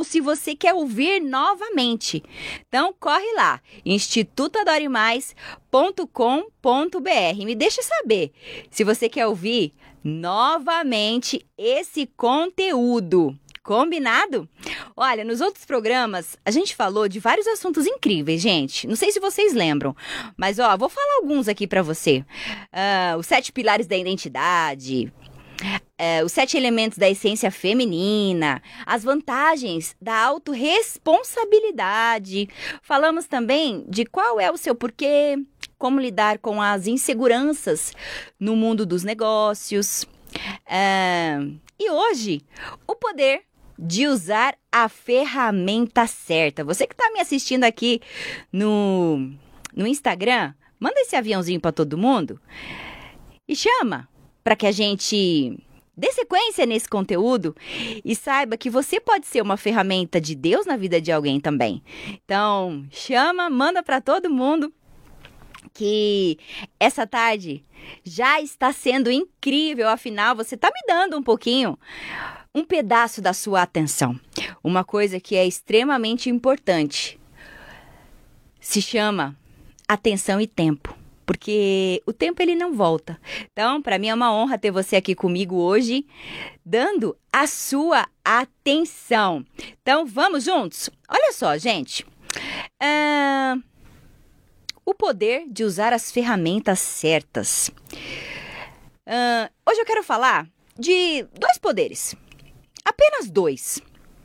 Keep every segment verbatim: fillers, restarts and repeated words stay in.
se você quer ouvir novamente. Então, corre lá, instituto adore mais ponto com ponto b r. Me deixa saber se você quer ouvir novamente esse conteúdo. Combinado? Olha, nos outros programas, a gente falou de vários assuntos incríveis, gente. Não sei se vocês lembram, mas, ó, vou falar alguns aqui pra você. Uh, os sete pilares da identidade, uh, os sete elementos da essência feminina, as vantagens da autorresponsabilidade. Falamos também de qual é o seu porquê, como lidar com as inseguranças no mundo dos negócios. Uh, e hoje, o poder de usar a ferramenta certa. Você que está me assistindo aqui no, no Instagram, manda esse aviãozinho para todo mundo e chama para que a gente dê sequência nesse conteúdo e saiba que você pode ser uma ferramenta de Deus na vida de alguém também. Então, chama, manda para todo mundo que essa tarde já está sendo incrível, afinal, você está me dando um pouquinho, um pedaço da sua atenção. Uma coisa que é extremamente importante se chama atenção e tempo, porque o tempo ele não volta. Então, para mim é uma honra ter você aqui comigo hoje, dando a sua atenção. Então, vamos juntos? Olha só, gente. Uh... O poder de usar as ferramentas certas. Uh, hoje eu quero falar de dois poderes. Apenas dois.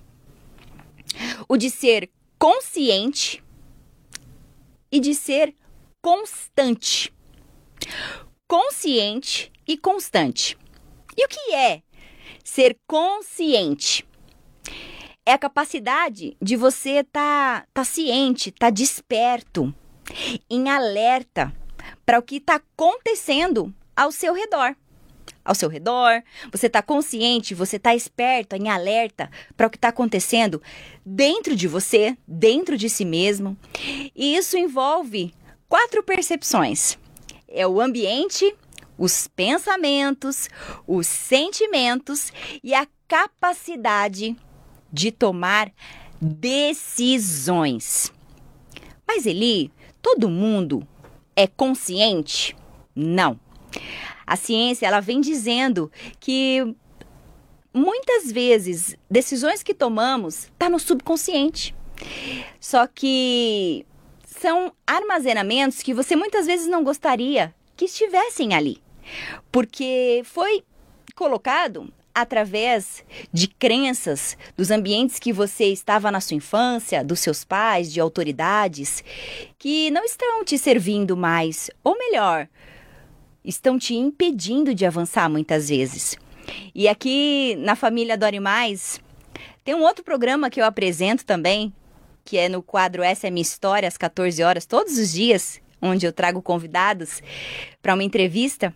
O de ser consciente e de ser constante. Consciente e constante. E o que é ser consciente? É a capacidade de você estar tá, tá ciente, estar tá desperto, em alerta para o que está acontecendo ao seu redor. Ao seu redor, você está consciente, você está esperto, em alerta para o que está acontecendo dentro de você, dentro de si mesmo. E isso envolve quatro percepções. É o ambiente, os pensamentos, os sentimentos e a capacidade de tomar decisões. Mas, Eli, todo mundo é consciente? Não. A ciência, ela vem dizendo que muitas vezes decisões que tomamos estão no subconsciente. Só que são armazenamentos que você muitas vezes não gostaria que estivessem ali. Porque foi colocado através de crenças, dos ambientes que você estava na sua infância, dos seus pais, de autoridades, que não estão te servindo mais, ou melhor, estão te impedindo de avançar muitas vezes. E aqui na Família Adore Mais, tem um outro programa que eu apresento também, que é no quadro Essa é Minha História, às quatorze horas, todos os dias, onde eu trago convidados para uma entrevista.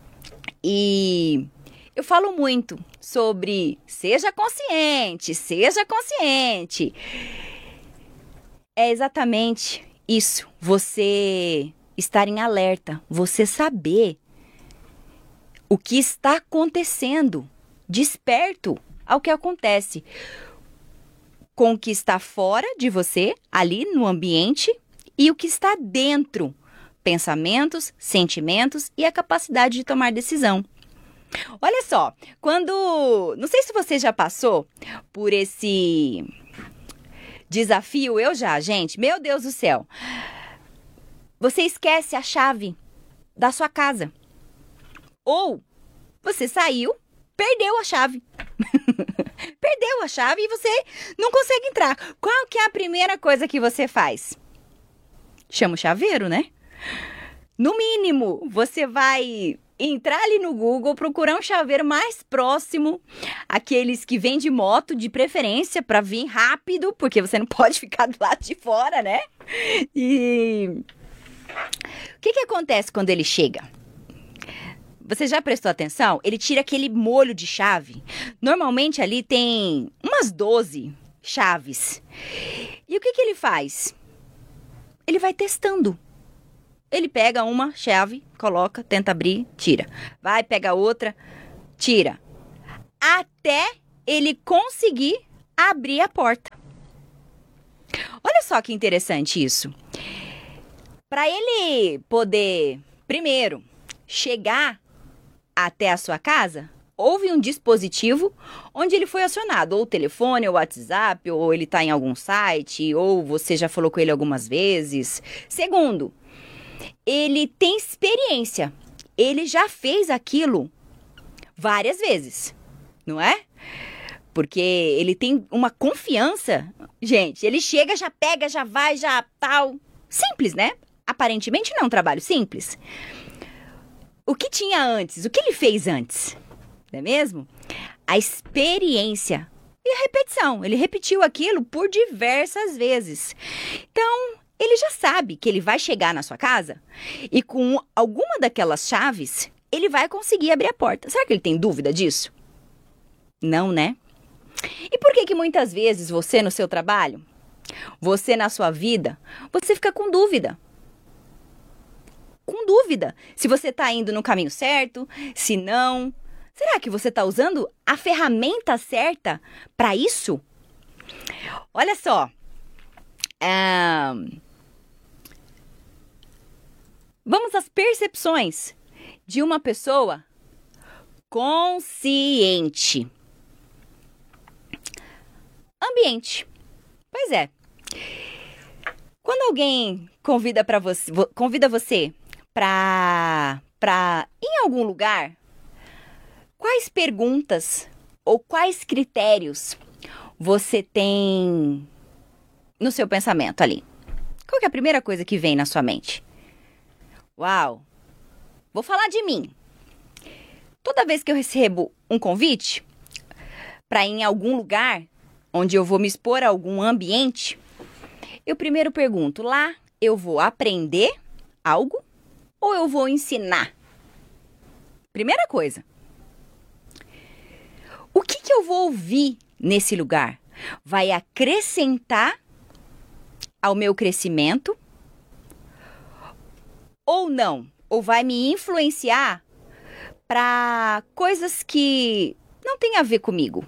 E eu falo muito sobre seja consciente, seja consciente. É exatamente isso, você estar em alerta, você saber o que está acontecendo, desperto ao que acontece com o que está fora de você, ali no ambiente, e o que está dentro, pensamentos, sentimentos e a capacidade de tomar decisão. Olha só, quando... Não sei se você já passou por esse desafio, eu já, gente. Meu Deus do céu. Você esquece a chave da sua casa. Ou você saiu, perdeu a chave. Perdeu a chave e você não consegue entrar. Qual que é a primeira coisa que você faz? Chama o chaveiro, né? No mínimo, você vai entrar ali no Google, procurar um chaveiro mais próximo, aqueles que vêm de moto, de preferência, para vir rápido, porque você não pode ficar do lado de fora, né? E o que que acontece quando ele chega? Você já prestou atenção? Ele tira aquele molho de chave. Normalmente ali tem umas doze chaves. E o que que ele faz? Ele vai testando. Ele pega uma chave, coloca, tenta abrir, tira. Vai, pega outra, tira. Até ele conseguir abrir a porta. Olha só que interessante isso. Para ele poder, primeiro, chegar até a sua casa, houve um dispositivo onde ele foi acionado, ou o telefone, ou o WhatsApp, ou ele está em algum site, ou você já falou com ele algumas vezes. Segundo, ele tem experiência, ele já fez aquilo várias vezes, não é? Porque ele tem uma confiança, gente, ele chega, já pega, já vai, já tal. Simples, né? Aparentemente não é um trabalho simples. O que tinha antes? O que ele fez antes? Não é mesmo? A experiência e a repetição. Ele repetiu aquilo por diversas vezes. Então, ele já sabe que ele vai chegar na sua casa e com alguma daquelas chaves, ele vai conseguir abrir a porta. Será que ele tem dúvida disso? Não, né? E por que que muitas vezes você no seu trabalho, você na sua vida, você fica com dúvida? Com dúvida se você está indo no caminho certo, se não. Será que você está usando a ferramenta certa para isso? Olha só. Um, vamos às percepções de uma pessoa consciente. Ambiente. Pois é. Quando alguém convida para você, convida você para para ir em algum lugar, quais perguntas ou quais critérios você tem no seu pensamento ali? Qual que é a primeira coisa que vem na sua mente? Uau! Vou falar de mim. Toda vez que eu recebo um convite para ir em algum lugar onde eu vou me expor a algum ambiente, eu primeiro pergunto, lá eu vou aprender algo ou eu vou ensinar? Primeira coisa. O que que eu vou ouvir nesse lugar? Vai acrescentar ao meu crescimento ou não? Ou vai me influenciar para coisas que não têm a ver comigo?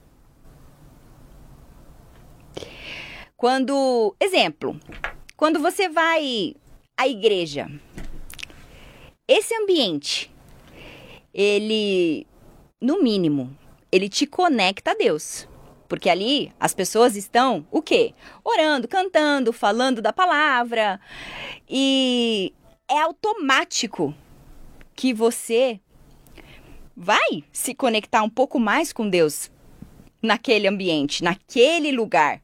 Quando, exemplo, quando você vai à igreja, esse ambiente, ele, no mínimo, ele te conecta a Deus. Porque ali as pessoas estão, o quê? Orando, cantando, falando da palavra. E é automático que você vai se conectar um pouco mais com Deus naquele ambiente, naquele lugar.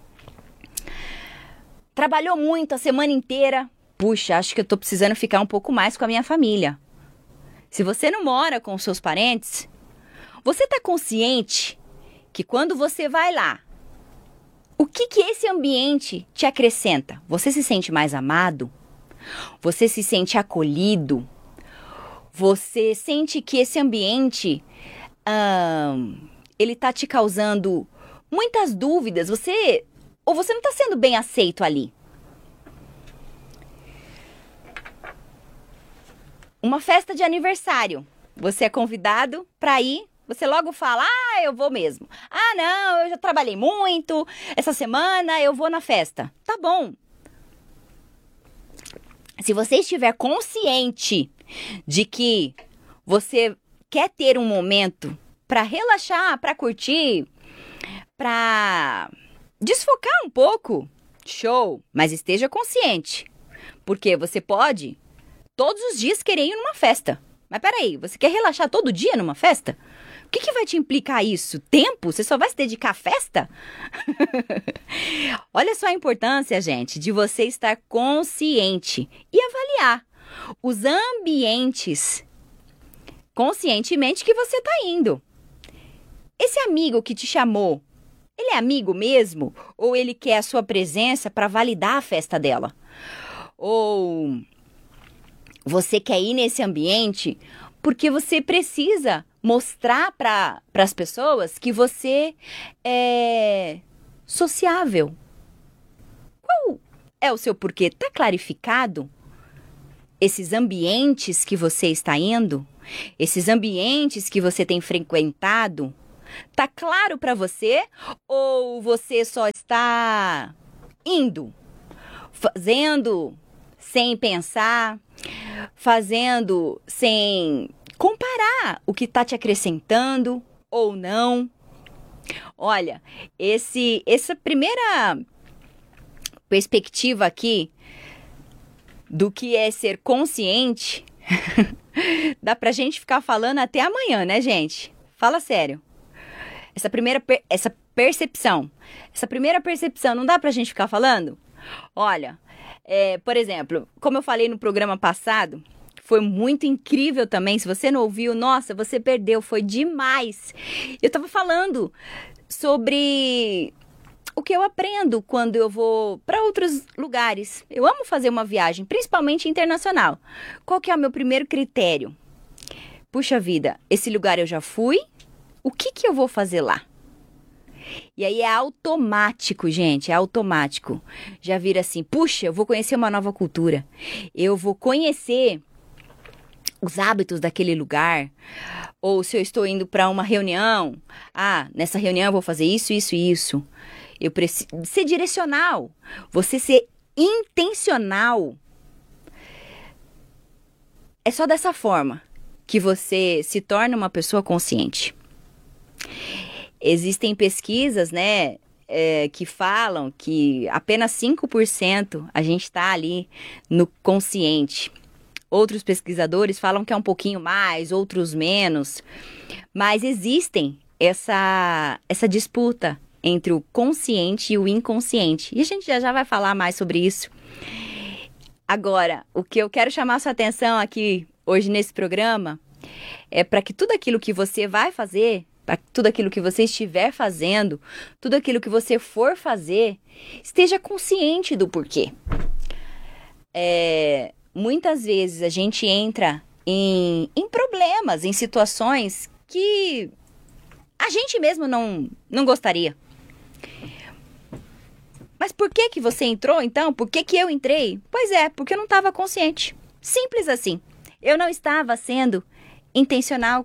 Trabalhou muito a semana inteira. Puxa, acho que eu tô precisando ficar um pouco mais com a minha família. Se você não mora com os seus parentes, você tá consciente que quando você vai lá, o que que esse ambiente te acrescenta? Você se sente mais amado? Você se sente acolhido? Você sente que esse ambiente, hum, ele tá te causando muitas dúvidas? Você, ou você não está sendo bem aceito ali? Uma festa de aniversário. Você é convidado para ir. Você logo fala, ah, eu vou mesmo. Ah, não, eu já trabalhei muito. Essa semana eu vou na festa. Tá bom. Se você estiver consciente de que você quer ter um momento para relaxar, para curtir, para desfocar um pouco, show. Mas esteja consciente. Porque você pode todos os dias querer ir numa festa. Mas peraí, você quer relaxar todo dia numa festa? O que, que vai te implicar isso? Tempo? Você só vai se dedicar à festa? Olha só a importância, gente, de você estar consciente e avaliar os ambientes conscientemente que você está indo. Esse amigo que te chamou, ele é amigo mesmo? Ou ele quer a sua presença para validar a festa dela? Ou você quer ir nesse ambiente porque você precisa mostrar para as pessoas que você é sociável? Qual é o seu porquê? Está clarificado? Esses ambientes que você está indo, esses ambientes que você tem frequentado, Tá claro para você ou você só está indo, fazendo sem pensar, fazendo sem comparar o que tá te acrescentando ou não? Olha, esse, essa primeira perspectiva aqui do que é ser consciente, dá pra gente ficar falando até amanhã, né, gente? Fala sério. Essa primeira per- essa percepção, essa primeira percepção, não dá pra gente ficar falando? Olha, é, por exemplo, como eu falei no programa passado, foi muito incrível também. Se você não ouviu, nossa, você perdeu, foi demais. Eu tava falando sobre o que eu aprendo quando eu vou para outros lugares. Eu amo fazer uma viagem, principalmente internacional. Qual que é o meu primeiro critério? Puxa vida, esse lugar eu já fui, o que que eu vou fazer lá? E aí é automático, gente, é automático. Já vira assim, puxa, eu vou conhecer uma nova cultura. Eu vou conhecer os hábitos daquele lugar. Ou se eu estou indo para uma reunião, ah, nessa reunião eu vou fazer isso, isso e isso. Eu preciso ser direcional, você ser intencional. É só dessa forma que você se torna uma pessoa consciente. Existem pesquisas, né, é, que falam que apenas cinco por cento a gente está ali no consciente. Outros pesquisadores falam que é um pouquinho mais, outros menos. Mas existem essa, essa disputa entre o consciente e o inconsciente. E a gente já, já vai falar mais sobre isso. Agora, o que eu quero chamar sua atenção aqui hoje nesse programa é para que tudo aquilo que você vai fazer, para tudo aquilo que você estiver fazendo, tudo aquilo que você for fazer, esteja consciente do porquê. É, muitas vezes a gente entra em, em problemas, em situações que a gente mesmo não, não gostaria. Mas por que que você entrou, então? Por que que eu entrei? Pois é, porque eu não estava consciente. Simples assim. Eu não estava sendo intencional.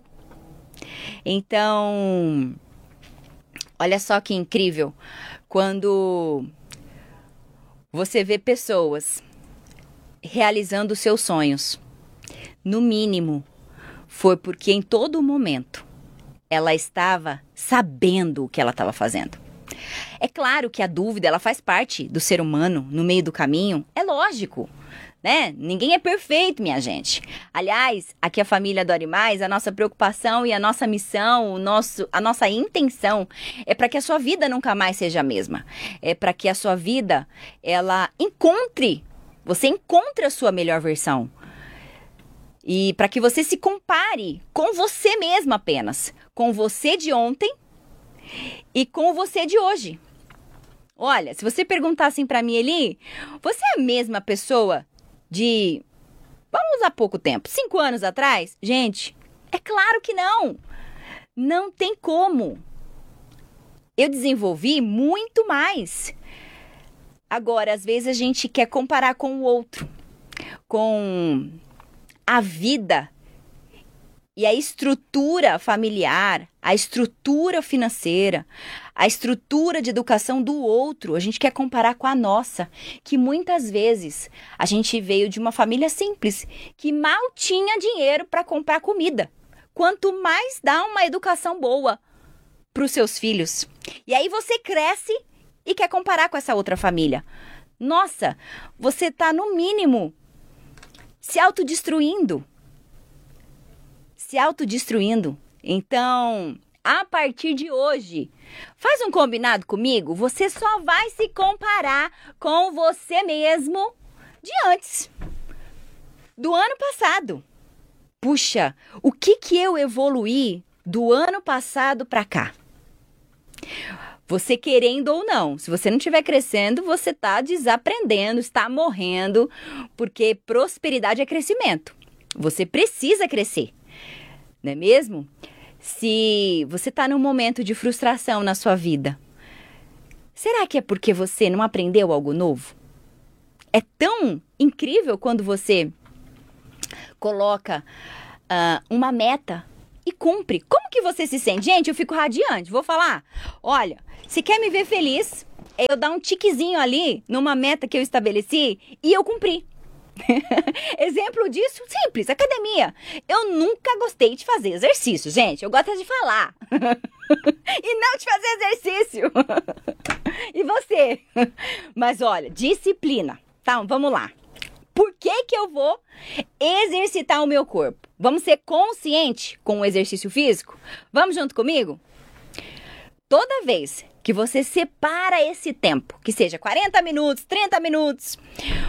Então, olha só que incrível. Quando você vê pessoas realizando seus sonhos, no mínimo, foi porque em todo momento ela estava sabendo o que ela estava fazendo. É claro que a dúvida, ela faz parte do ser humano no meio do caminho, é lógico, né? Ninguém é perfeito, minha gente. Aliás, aqui a família Adore Mais, a nossa preocupação e a nossa missão, o nosso, a nossa intenção é para que a sua vida nunca mais seja a mesma. É para que a sua vida, ela encontre, você encontre a sua melhor versão. E para que você se compare com você mesmo apenas, com você de ontem e com você de hoje. Olha, se você perguntar assim pra mim, Eli, você é a mesma pessoa de, vamos há pouco tempo, cinco anos atrás? Gente, é claro que não. Não tem como. Eu desenvolvi muito mais. Agora, às vezes a gente quer comparar com o outro, com a vida e a estrutura familiar, a estrutura financeira, a estrutura de educação do outro. A gente quer comparar com a nossa, que muitas vezes a gente veio de uma família simples, que mal tinha dinheiro para comprar comida. Quanto mais dá uma educação boa para os seus filhos. E aí você cresce e quer comparar com essa outra família. Nossa, você está no mínimo se autodestruindo. Se autodestruindo. Então, a partir de hoje, faz um combinado comigo. Você só vai se comparar com você mesmo de antes, do ano passado. Puxa, o que que eu evoluí do ano passado para cá? Você querendo ou não, se você não estiver crescendo, você está desaprendendo, está morrendo, porque prosperidade é crescimento. Você precisa crescer. Não é mesmo? Se você está num momento de frustração na sua vida, será que é porque você não aprendeu algo novo? É tão incrível quando você coloca uh, uma meta e cumpre. Como que você se sente? Gente, eu fico radiante. Vou falar, olha, se quer me ver feliz, eu dar um tiquezinho ali numa meta que eu estabeleci e eu cumpri. Exemplo disso, simples, academia. Eu nunca gostei de fazer exercício, gente. Eu gosto de falar e não de fazer exercício. E você? Mas olha, disciplina. Tá, vamos lá. Por que que eu vou exercitar o meu corpo? Vamos ser consciente com o exercício físico? Vamos junto comigo? Toda vez que você separa esse tempo, que seja quarenta minutos, trinta minutos,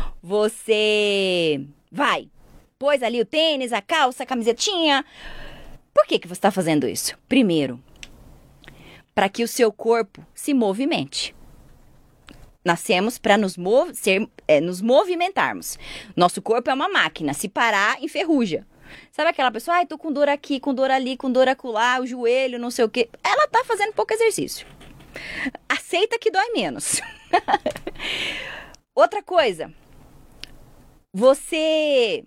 você vai, pôs ali o tênis, a calça, a camisetinha. Por que que você está fazendo isso? Primeiro, para que o seu corpo se movimente. Nascemos para nos, mov ser, é, nos movimentarmos. Nosso corpo é uma máquina, se parar, enferruja. Sabe aquela pessoa, ai, tô com dor aqui, com dor ali, com dor acolá, o joelho, não sei o quê. Ela tá fazendo pouco exercício. Aceita que dói menos. Outra coisa, você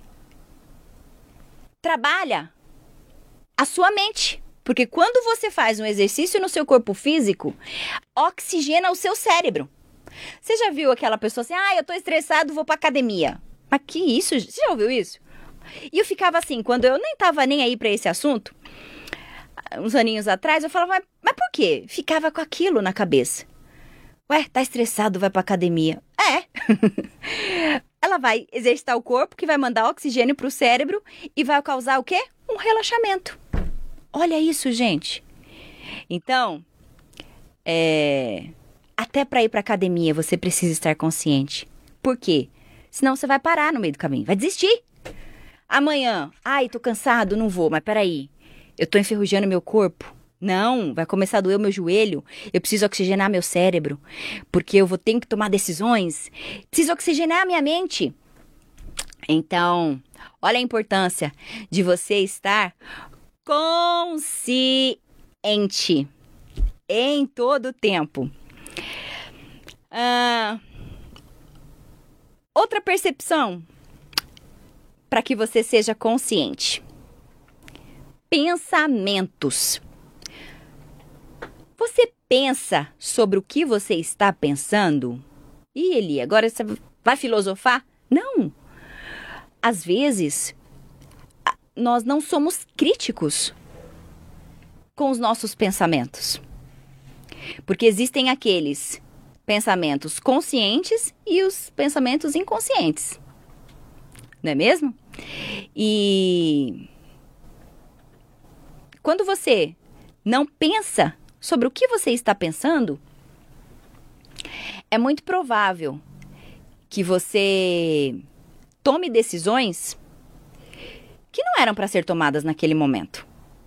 trabalha a sua mente. Porque quando você faz um exercício no seu corpo físico, oxigena o seu cérebro. Você já viu aquela pessoa assim, ah, eu tô estressado, vou pra academia. Mas que isso? Você já ouviu isso? E eu ficava assim, quando eu nem tava nem aí pra esse assunto, uns aninhos atrás, eu falava, mas, mas por quê? Ficava com aquilo na cabeça. Ué, tá estressado, vai pra academia. É. Ela vai exercitar o corpo, que vai mandar oxigênio pro cérebro e vai causar o quê? Um relaxamento. Olha isso, gente. Então, é... até para ir para academia você precisa estar consciente. Por quê? Senão você vai parar no meio do caminho, vai desistir. Amanhã, ai, tô cansado, não vou, mas peraí, eu tô enferrujando meu corpo. Não, vai começar a doer o meu joelho, eu preciso oxigenar meu cérebro, porque eu vou ter que tomar decisões, preciso oxigenar a minha mente. Então, olha a importância de você estar consciente em todo o tempo. Ah, outra percepção para que você seja consciente. Pensamentos. Você pensa sobre o que você está pensando? Ih, Eli, agora você vai filosofar? Não. Às vezes, nós não somos críticos com os nossos pensamentos. Porque existem aqueles pensamentos conscientes e os pensamentos inconscientes. Não é mesmo? E quando você não pensa sobre o que você está pensando, é muito provável que você tome decisões que não eram para ser tomadas naquele momento.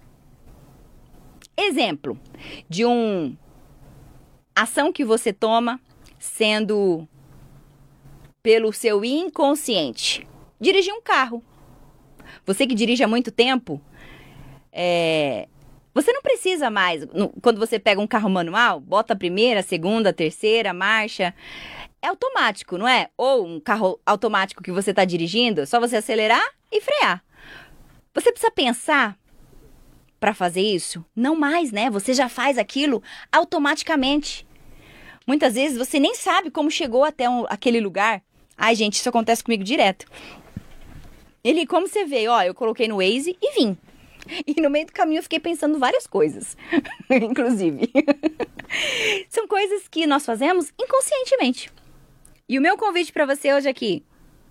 Exemplo de uma ação que você toma sendo pelo seu inconsciente. Dirigir um carro. Você que dirige há muito tempo, é, você não precisa mais, no, quando você pega um carro manual, bota a primeira, a segunda, a terceira marcha, é automático, não é? Ou um carro automático que você está dirigindo, é só você acelerar e frear. Você precisa pensar para fazer isso? Não mais, né? Você já faz aquilo automaticamente. Muitas vezes você nem sabe como chegou até um, aquele lugar. Ai, gente, isso acontece comigo direto. Ele, como você vê, ó, eu coloquei no Waze e vim. E no meio do caminho eu fiquei pensando várias coisas, inclusive. São coisas que nós fazemos inconscientemente. E o meu convite para você hoje aqui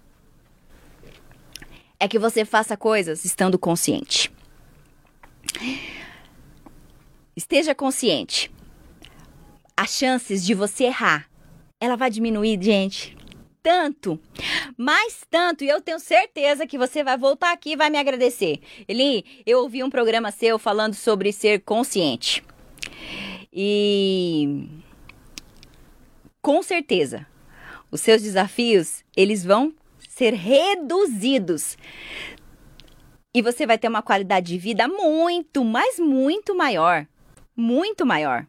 é que você faça coisas estando consciente. Esteja consciente. As chances de você errar, ela vai diminuir, gente, tanto, mais tanto, e eu tenho certeza que você vai voltar aqui e vai me agradecer. Eli, eu ouvi um programa seu falando sobre ser consciente. E com certeza, os seus desafios, eles vão ser reduzidos. E você vai ter uma qualidade de vida muito, mas muito maior. Muito maior.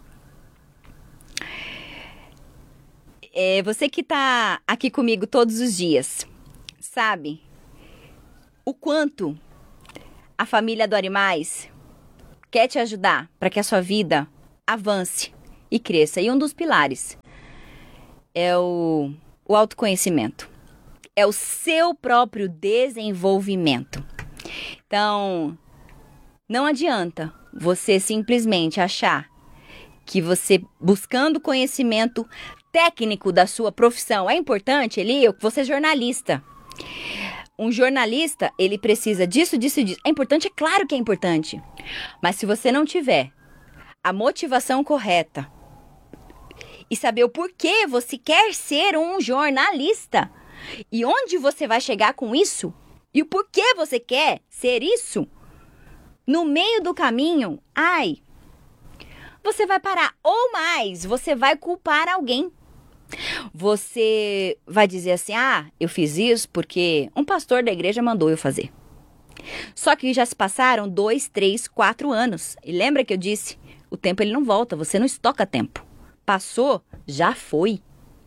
É, você que está aqui comigo todos os dias, sabe o quanto a família Adore Mais quer te ajudar para que a sua vida avance e cresça. E um dos pilares é o, o autoconhecimento. É o seu próprio desenvolvimento. Então, não adianta você simplesmente achar que você, buscando conhecimento técnico da sua profissão, é importante, Eli, você é jornalista. Um jornalista, ele precisa disso, disso, disso. É importante? É claro que é importante. Mas se você não tiver a motivação correta e saber o porquê você quer ser um jornalista e onde você vai chegar com isso e o porquê você quer ser isso, no meio do caminho, ai, você vai parar. Ou mais, você vai culpar alguém. Você vai dizer assim, ah, eu fiz isso porque um pastor da igreja mandou eu fazer. Só que já se passaram dois, três, quatro anos. E lembra que eu disse, o tempo ele não volta, você não estoca tempo. Passou, já foi.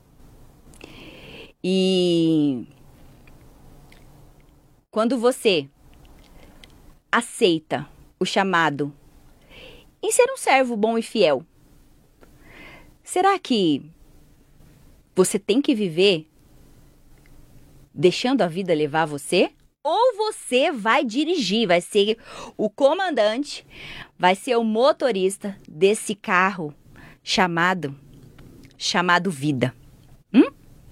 E quando você aceita o chamado em ser um servo bom e fiel, será que você tem que viver deixando a vida levar você? Ou você vai dirigir, vai ser o comandante, vai ser o motorista desse carro chamado, chamado vida? Hum?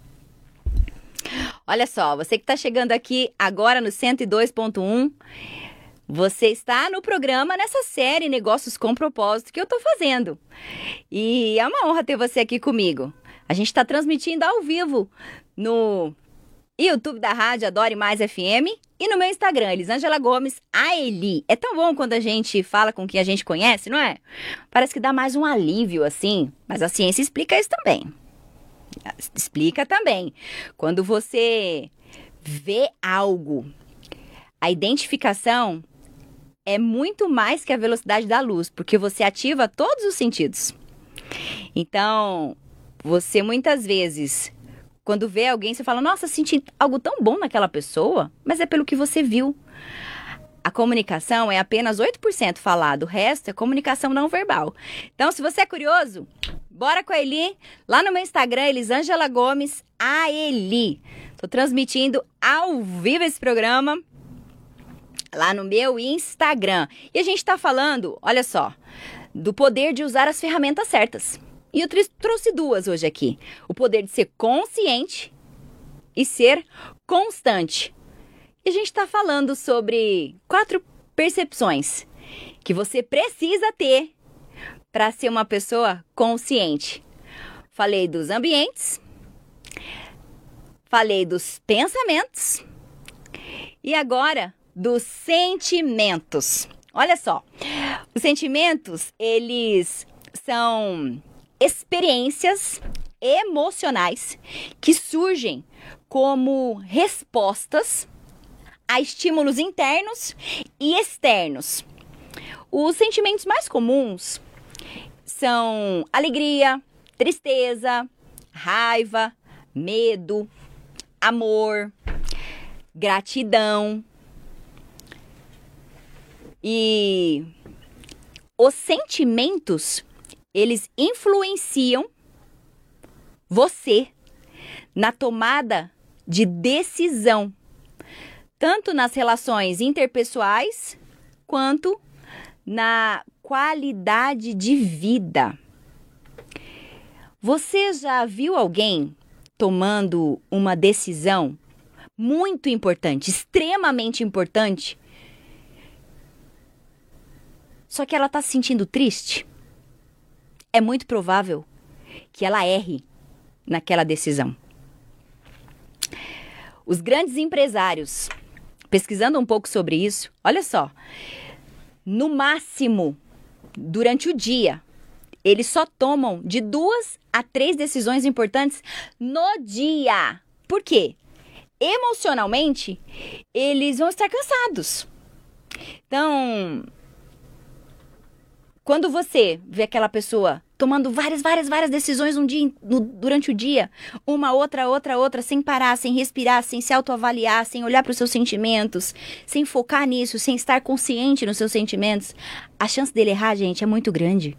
Olha só, você que está chegando aqui agora no cento e dois ponto um, você está no programa, nessa série Negócios com Propósito que eu estou fazendo. E é uma honra ter você aqui comigo. A gente está transmitindo ao vivo no YouTube da Rádio Adore Mais F M e no meu Instagram, Elisângela Gomes, a Eli. É tão bom quando a gente fala com quem a gente conhece, não é? Parece que dá mais um alívio, assim. Mas a ciência explica isso também. Explica também. Quando você vê algo, a identificação é muito mais que a velocidade da luz, porque você ativa todos os sentidos. Então, você muitas vezes, quando vê alguém, você fala, nossa, senti algo tão bom naquela pessoa, mas é pelo que você viu. A comunicação é apenas oito por cento falado, o resto é comunicação não verbal. Então, se você é curioso, bora com a Eli, lá no meu Instagram, Elisângela Gomes, a Eli. Tô transmitindo ao vivo esse programa lá no meu Instagram. E a gente tá falando, olha só, do poder de usar as ferramentas certas. E eu trouxe duas hoje aqui. O poder de ser consciente e ser constante. E a gente está falando sobre quatro percepções que você precisa ter para ser uma pessoa consciente. Falei dos ambientes, falei dos pensamentos e agora dos sentimentos. Olha só, os sentimentos, eles são experiências emocionais que surgem como respostas a estímulos internos e externos. Os sentimentos mais comuns são alegria, tristeza, raiva, medo, amor, gratidão. E os sentimentos, eles influenciam você na tomada de decisão, tanto nas relações interpessoais, quanto na qualidade de vida. Você já viu alguém tomando uma decisão muito importante, extremamente importante, só que ela está se sentindo triste? É muito provável que ela erre naquela decisão. Os grandes empresários, pesquisando um pouco sobre isso, olha só, no máximo, durante o dia, eles só tomam de duas a três decisões importantes no dia. Por quê? Emocionalmente, eles vão estar cansados. Então, Quando você vê aquela pessoa tomando várias, várias, várias decisões um dia, no, durante o dia, uma, outra, outra, outra, sem parar, sem respirar, sem se autoavaliar, sem olhar para os seus sentimentos, sem focar nisso, sem estar consciente nos seus sentimentos, a chance dele errar, gente, é muito grande.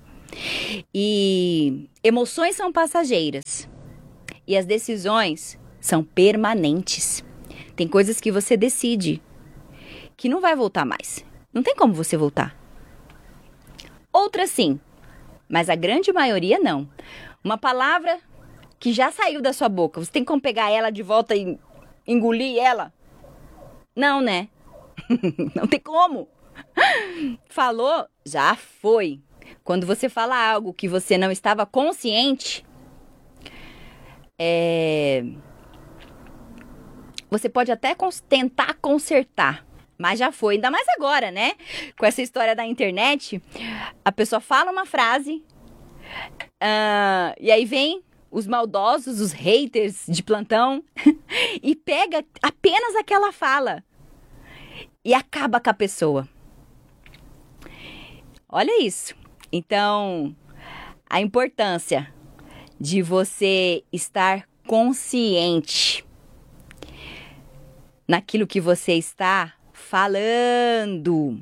E emoções são passageiras e as decisões são permanentes. Tem coisas que você decide que não vai voltar mais. Não tem como você voltar. Outras sim, mas a grande maioria não. Uma palavra que já saiu da sua boca, você tem como pegar ela de volta e engolir ela? Não, né? Não tem como. Falou, já foi. Quando você fala algo que você não estava consciente, é... você pode até cons- tentar consertar. Mas já foi, ainda mais agora, né? Com essa história da internet, a pessoa fala uma frase, uh, e aí vem os maldosos, os haters de plantão, e pega apenas aquela fala e acaba com a pessoa. Olha isso. Então, a importância de você estar consciente naquilo que você está falando.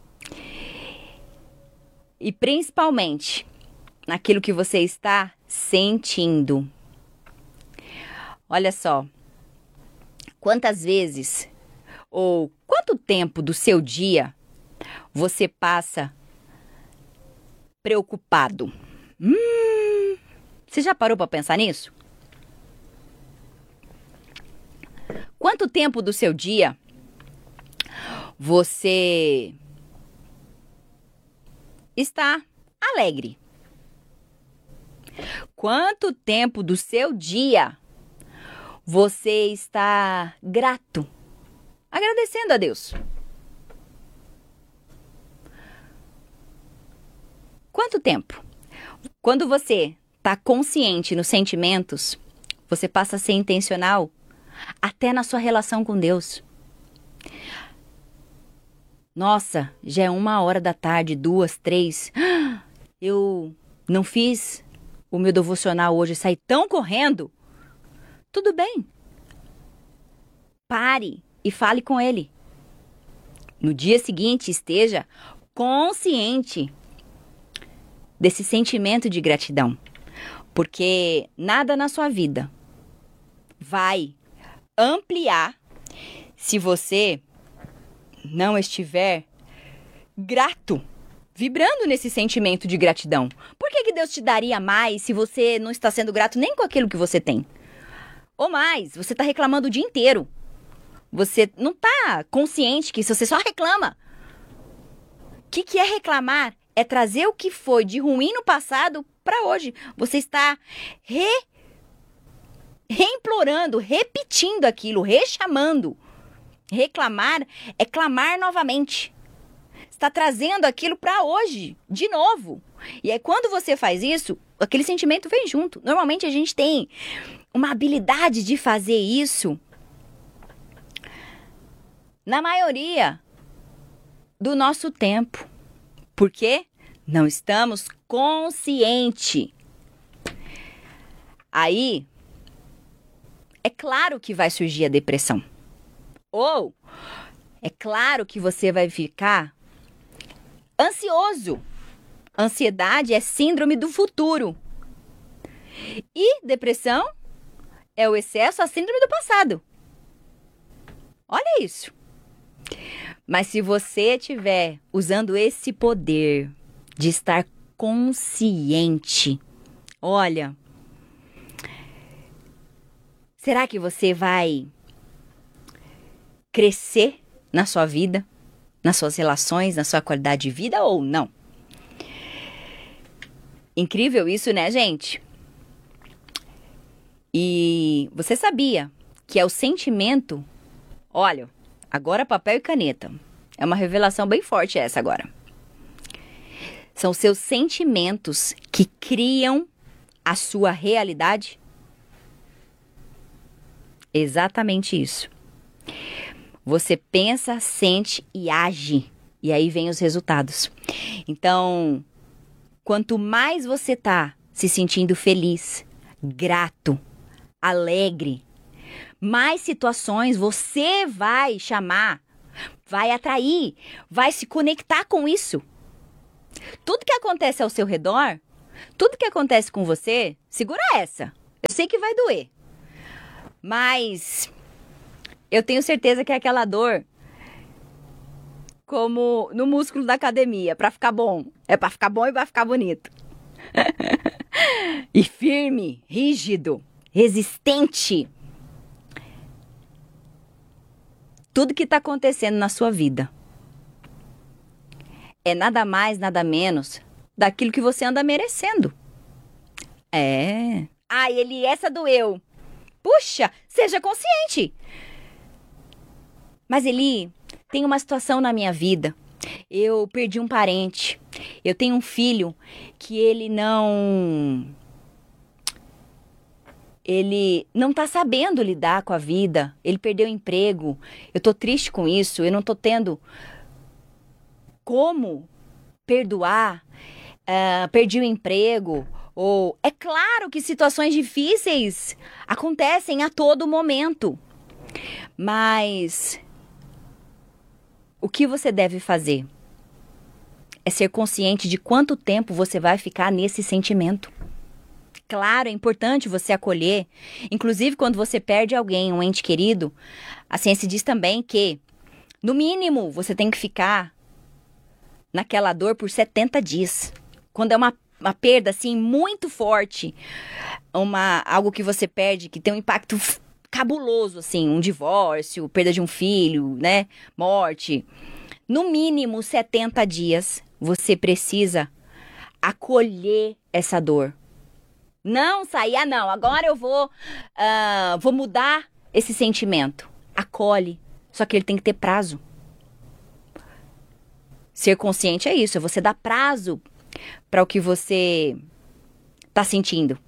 E principalmente naquilo que você está sentindo. Olha só. Quantas vezes ou quanto tempo do seu dia você passa preocupado? Hum, você já parou para pensar nisso? Quanto tempo do seu dia você está alegre? Quanto tempo do seu dia você está grato, agradecendo a Deus? Quanto tempo? Quando você está consciente nos sentimentos, você passa a ser intencional até na sua relação com Deus. Nossa, já é uma hora da tarde, duas, três. Eu não fiz o meu devocional hoje, saí tão correndo. Tudo bem. Pare e fale com ele. No dia seguinte, esteja consciente desse sentimento de gratidão. Porque nada na sua vida vai ampliar se você não estiver grato, vibrando nesse sentimento de gratidão. Por que que Deus te daria mais se você não está sendo grato nem com aquilo que você tem? Ou mais, você está reclamando o dia inteiro. Você não está consciente que você só reclama. O que que é reclamar? É trazer o que foi de ruim no passado para hoje. Você está re... reimplorando, repetindo aquilo, rechamando. Reclamar é clamar novamente. Está trazendo aquilo para hoje, de novo. E aí quando você faz isso, aquele sentimento vem junto. Normalmente a gente tem uma habilidade de fazer isso na maioria do nosso tempo. Por quê? Não estamos conscientes. Aí, é claro que vai surgir a depressão. Ou, é claro que você vai ficar ansioso. Ansiedade é síndrome do futuro. E depressão é o excesso, a síndrome do passado. Olha isso. Mas se você estiver usando esse poder de estar consciente, olha, será que você vai crescer na sua vida, nas suas relações, na sua qualidade de vida ou não? Incrível isso, né, gente? E você sabia que é o sentimento... Olha, agora papel e caneta. É uma revelação bem forte essa agora. São seus sentimentos que criam a sua realidade? Exatamente isso. Você pensa, sente e age. E aí vem os resultados. Então, quanto mais você tá se sentindo feliz, grato, alegre, mais situações você vai chamar, vai atrair, vai se conectar com isso. Tudo que acontece ao seu redor, tudo que acontece com você, segura essa. Eu sei que vai doer, mas eu tenho certeza que é aquela dor como no músculo da academia, pra ficar bom. É pra ficar bom e pra ficar bonito. E firme, rígido, resistente. Tudo que tá acontecendo na sua vida é nada mais, nada menos daquilo que você anda merecendo. É. Ai, Eli, essa doeu. Puxa, seja consciente. Mas, Eli, tem uma situação na minha vida. Eu perdi um parente. Eu tenho um filho que ele não... Ele não tá sabendo lidar com a vida. Ele perdeu o emprego. Eu tô triste com isso. Eu não tô tendo como perdoar. Uh, perdi o emprego. Ou é claro que situações difíceis acontecem a todo momento. Mas o que você deve fazer é ser consciente de quanto tempo você vai ficar nesse sentimento. Claro, é importante você acolher. Inclusive, quando você perde alguém, um ente querido, a ciência diz também que, no mínimo, você tem que ficar naquela dor por setenta dias. Quando é uma, uma perda, assim, muito forte, uma, algo que você perde, que tem um impacto cabuloso, assim, um divórcio, perda de um filho, né, morte. No mínimo, setenta dias, você precisa acolher essa dor. Não sair, ah, não, agora eu vou, uh, vou mudar esse sentimento. Acolhe, só que ele tem que ter prazo. Ser consciente é isso, é você dar prazo para o que você tá sentindo.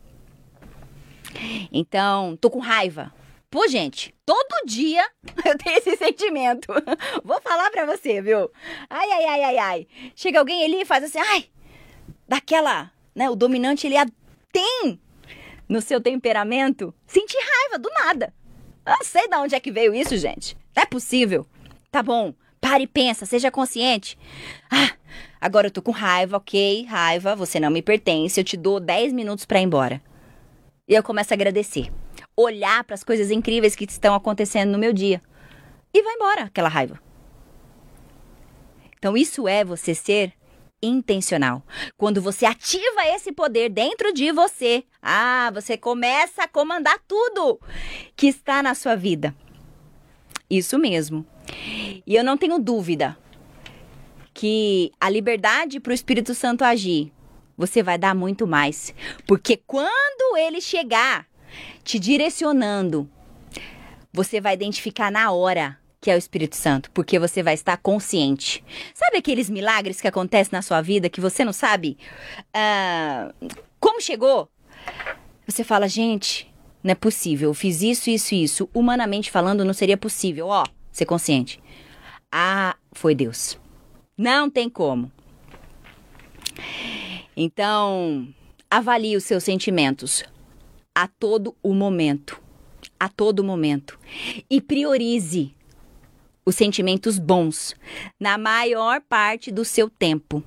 Então, tô com raiva. Pô, gente, todo dia eu tenho esse sentimento. Vou falar pra você, viu? Ai, ai, ai, ai, ai. Chega alguém ali e faz assim, ai, daquela, né, o dominante, ele tem no seu temperamento sentir raiva do nada. Eu não sei de onde é que veio isso, gente. Não é possível. Tá bom, pare e pensa, seja consciente. Ah, agora eu tô com raiva, ok, raiva, você não me pertence, eu te dou dez minutos pra ir embora. E eu começo a agradecer. Olhar para as coisas incríveis que estão acontecendo no meu dia. E vai embora aquela raiva. Então isso é você ser intencional. Quando você ativa esse poder dentro de você, ah, você começa a comandar tudo que está na sua vida. Isso mesmo. E eu não tenho dúvida que a liberdade para o Espírito Santo agir, você vai dar muito mais. Porque quando ele chegar te direcionando, você vai identificar na hora que é o Espírito Santo, porque você vai estar consciente. Sabe aqueles milagres que acontecem na sua vida que você não sabe uh, como chegou? Você fala, gente, não é possível, eu fiz isso, isso e isso. Humanamente falando, não seria possível. Ó, ser consciente. Ah, foi Deus. Não tem como. Então, avalie os seus sentimentos a todo o momento. A todo momento. E priorize os sentimentos bons na maior parte do seu tempo.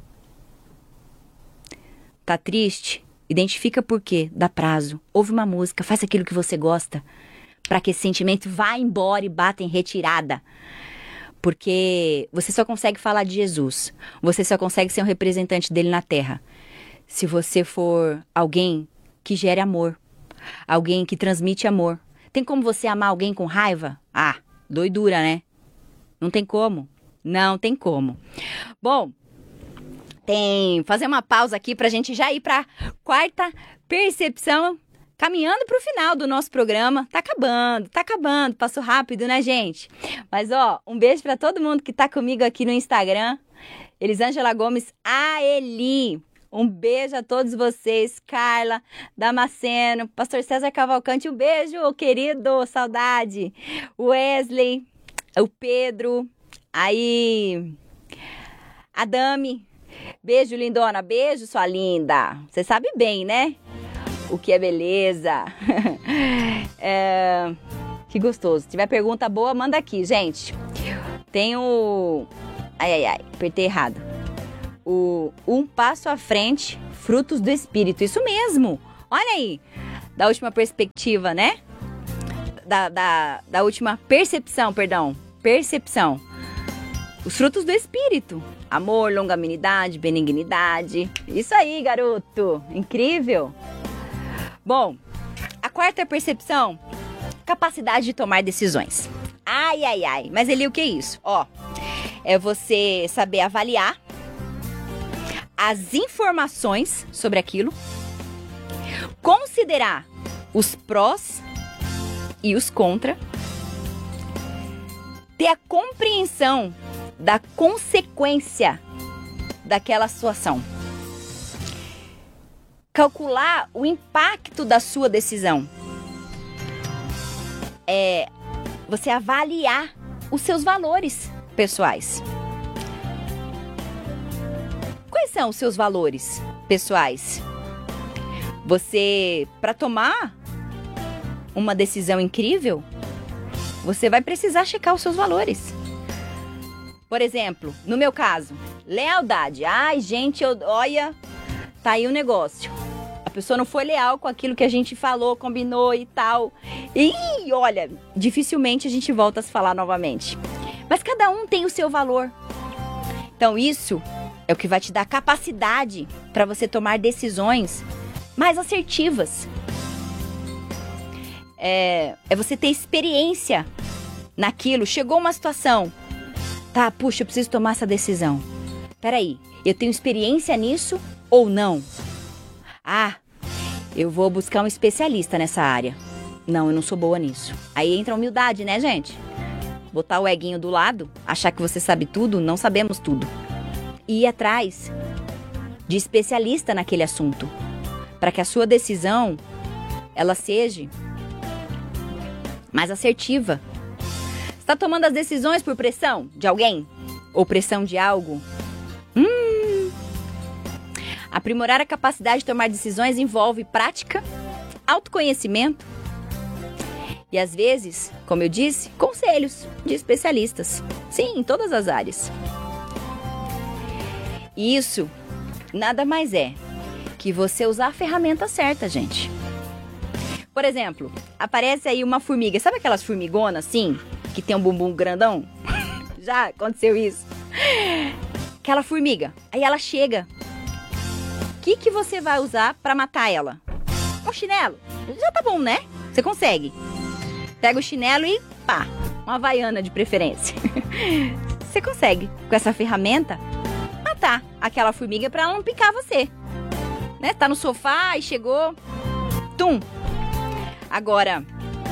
Tá triste? Identifica por quê, dá prazo, ouve uma música, faz aquilo que você gosta, para que esse sentimento vá embora e bata em retirada. Porque você só consegue falar de Jesus, você só consegue ser um representante dele na terra, se você for alguém que gere amor, alguém que transmite amor. Tem como você amar alguém com raiva? Ah, doidura, né? Não tem como. Não tem como. Bom, tem fazer uma pausa aqui pra gente já ir pra quarta percepção, caminhando pro final do nosso programa. Tá acabando, tá acabando. Passou rápido, né, gente? Mas, ó, um beijo pra todo mundo que tá comigo aqui no Instagram. Elisângela Gomes, a Eli. Um beijo a todos vocês. Carla Damasceno, Pastor César Cavalcante, um beijo, querido, saudade. Wesley, o Pedro, aí a Dami, Beijo, lindona. Beijo, sua linda. Você sabe bem, né? O que é beleza. é... Que gostoso. Se tiver pergunta boa, manda aqui, gente. Tem o... Ai, ai, ai. Apertei errado. O Um Passo à Frente, Frutos do Espírito. Isso mesmo. Olha aí. Da última perspectiva, né? Da, da, da última percepção, perdão. Percepção. Os frutos do Espírito. Amor, longanimidade, benignidade. Isso aí, garoto. Incrível. Bom, a quarta percepção, capacidade de tomar decisões. Ai, ai, ai. Mas Eli, o que é isso? Ó, é você saber avaliar as informações sobre aquilo, considerar os prós e os contra, ter a compreensão da consequência daquela situação, calcular o impacto da sua decisão, é você avaliar os seus valores pessoais. Quais são os seus valores pessoais? Você, para tomar uma decisão incrível, você vai precisar checar os seus valores. Por exemplo, no meu caso, lealdade. Ai, gente, eu, olha, tá aí o negócio. A pessoa não foi leal com aquilo que a gente falou, combinou e tal. E, olha, dificilmente a gente volta a se falar novamente. Mas cada um tem o seu valor. Então, isso é o que vai te dar capacidade para você tomar decisões mais assertivas. É, é você ter experiência naquilo. Chegou uma situação. Tá, puxa, eu preciso tomar essa decisão. Peraí, eu tenho experiência nisso ou não? Ah, eu vou buscar um especialista nessa área. Não, eu não sou boa nisso. Aí entra a humildade, né, gente? Botar o eguinho do lado, achar que você sabe tudo, não sabemos tudo. E ir atrás de especialista naquele assunto, para que a sua decisão, ela seja mais assertiva. Está tomando as decisões por pressão de alguém? Ou pressão de algo? Hum. Aprimorar a capacidade de tomar decisões envolve prática, autoconhecimento e, às vezes, como eu disse, conselhos de especialistas. Sim, em todas as áreas. E isso nada mais é que você usar a ferramenta certa, gente. Por exemplo, aparece aí uma formiga. Sabe aquelas formigonas assim? Que tem um bumbum grandão? Já aconteceu isso. Aquela formiga. Aí ela chega. O que, que você vai usar pra matar ela? Um chinelo. Já tá bom, né? Você consegue. Pega o chinelo e pá. Uma havaiana de preferência. Você consegue, com essa ferramenta, matar aquela formiga pra ela não picar você. Né? Tá no sofá e chegou. Tum. Agora...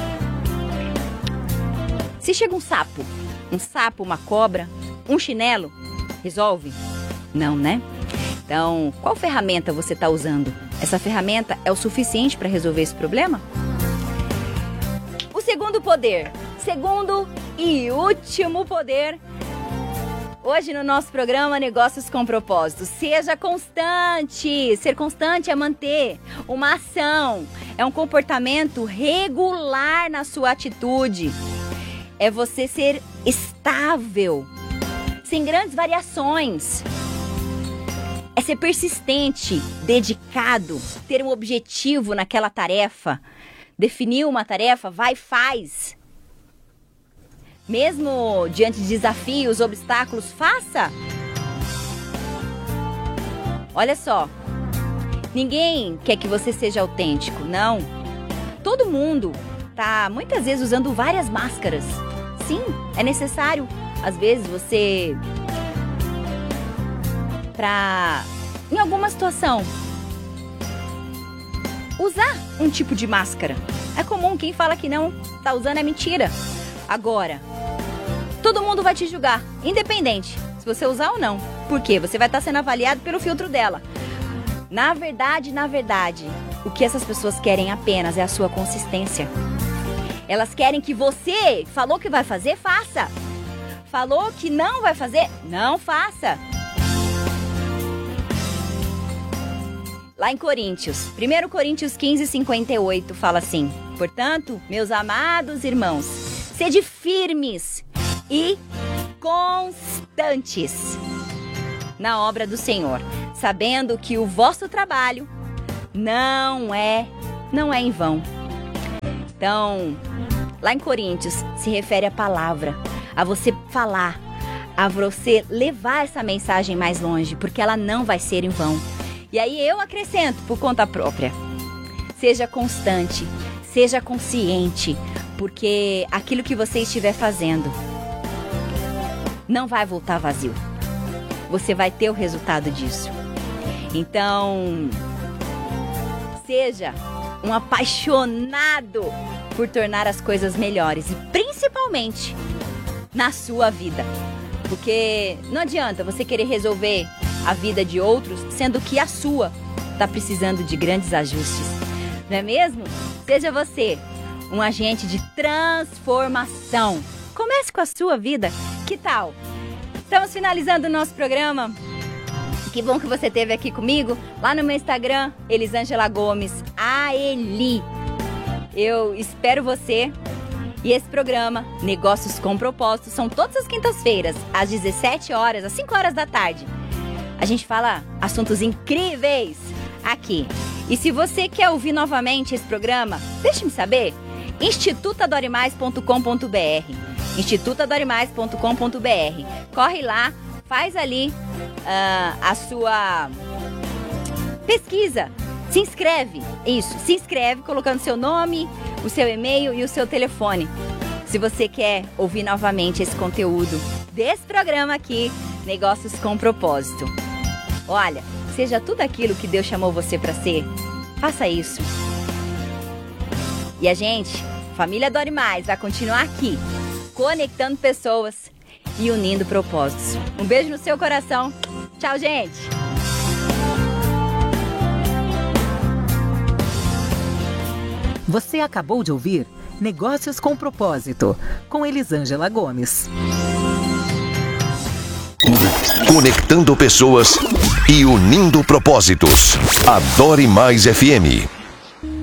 se chega um sapo, um sapo, uma cobra, um chinelo, resolve? Não, né? Então, qual ferramenta você está usando? Essa ferramenta é o suficiente para resolver esse problema? O segundo poder, segundo e último poder, hoje no nosso programa Negócios com Propósito. Seja constante. Ser constante é manter uma ação, é um comportamento regular na sua atitude. É você ser estável, sem grandes variações. É ser persistente, dedicado, ter um objetivo naquela tarefa. Definir uma tarefa, vai e faz. Mesmo diante de desafios, obstáculos, faça. Olha só, ninguém quer que você seja autêntico, não. Todo mundo tá muitas vezes usando várias máscaras. Sim, é necessário, às vezes, você, pra, em alguma situação, usar um tipo de máscara. É comum, quem fala que não tá usando é mentira. Agora, todo mundo vai te julgar, independente se você usar ou não. Por quê? Você vai estar sendo avaliado pelo filtro dela. Na verdade, na verdade, o que essas pessoas querem apenas é a sua consistência. Elas querem que você falou que vai fazer, faça. Falou que não vai fazer, não faça. lá em Coríntios, primeiro Coríntios quinze, cinquenta e oito, fala assim: portanto, meus amados irmãos, sede firmes e constantes na obra do Senhor, sabendo que o vosso trabalho não é, não é em vão. Então, lá em Coríntios, se refere à palavra, a você falar, a você levar essa mensagem mais longe, porque ela não vai ser em vão. E aí eu acrescento por conta própria: seja constante, seja consciente, porque aquilo que você estiver fazendo não vai voltar vazio. Você vai ter o resultado disso. Então, seja um apaixonado por tornar as coisas melhores, e principalmente na sua vida. Porque não adianta você querer resolver a vida de outros, sendo que a sua está precisando de grandes ajustes. Não é mesmo? Seja você um agente de transformação. Comece com a sua vida. Que tal? Estamos finalizando o nosso programa. Que bom que você esteve aqui comigo. Lá no meu Instagram, Elisângela Gomes, a Eli. Eu espero você. E esse programa, Negócios com Propósito, são todas as quintas-feiras, às dezessete horas, às cinco horas da tarde. A gente fala assuntos incríveis aqui. E se você quer ouvir novamente esse programa, deixe-me saber. instituto adore mais ponto com ponto b r instituto adore mais ponto com ponto b r. Corre lá, faz ali uh, a sua pesquisa. Se inscreve, isso, se inscreve colocando seu nome, o seu e-mail e o seu telefone. Se você quer ouvir novamente esse conteúdo desse programa aqui, Negócios com Propósito. Olha, seja tudo aquilo que Deus chamou você para ser, faça isso. E a gente, Família Adore Mais, vai continuar aqui, conectando pessoas e unindo propósitos. Um beijo no seu coração. Tchau, gente! Você acabou de ouvir Negócios com Propósito, com Elisângela Gomes. Conectando pessoas e unindo propósitos. Adore Mais F M.